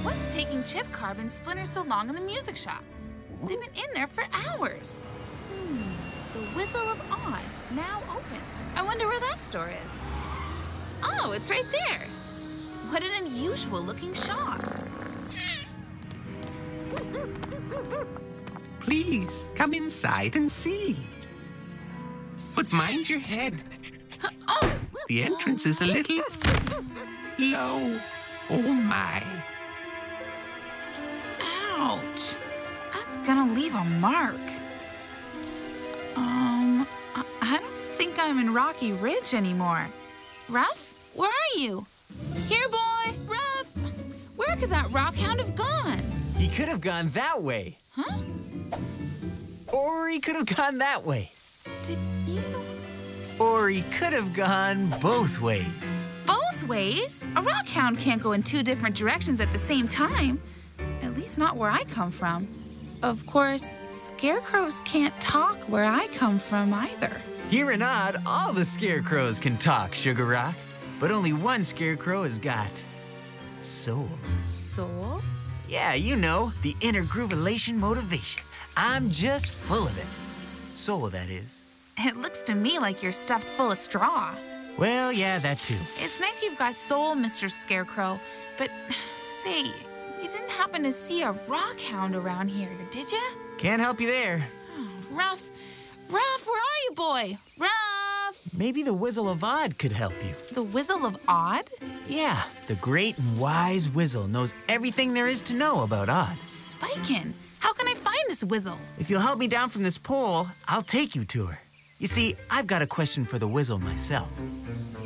What's taking Chip, Carb, and Splinter so long in the music shop? They've been in there for hours. The Whistle of Odd, now open. I wonder where that store is. Oh, it's right there. What an unusual looking shop. Please, come inside and see. But mind your head. Oh! The entrance is a little low. Oh, my. Ouch. That's gonna leave a mark. I don't think I'm in Rocky Ridge anymore. Ruff, where are you? Here, boy, Ruff. Where could that rockhound have gone? He could have gone that way. Huh? Or he could have gone that way. Did you? Or he could have gone both ways. Both ways? A rockhound can't go in two different directions at the same time. At least not where I come from. Of course, scarecrows can't talk where I come from either. Here in Odd, all the scarecrows can talk, Sugar Rock. But only one scarecrow has got soul. Soul? Yeah, you know, the inner groovelation motivation. I'm just full of it. Soul, that is. It looks to me like you're stuffed full of straw. Well, yeah, that too. It's nice you've got soul, Mr. Scarecrow, but say, you didn't happen to see a rockhound around here, did you? Can't help you there. Oh, Ruff, where are you, boy? Ruff! Maybe the Whistle of Odd could help you. The Whistle of Odd? Yeah, the great and wise Whistle knows everything there is to know about Odd. Spikin', how can I find this Whistle? If you'll help me down from this pole, I'll take you to her. You see, I've got a question for the Whistle myself.